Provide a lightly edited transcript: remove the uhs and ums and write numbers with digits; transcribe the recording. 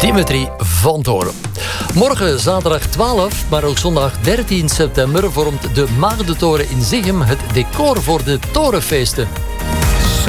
Dimitri van Toren. Morgen zaterdag 12, maar ook zondag 13 september vormt de Maagdentoren in Zichem het decor voor de torenfeesten.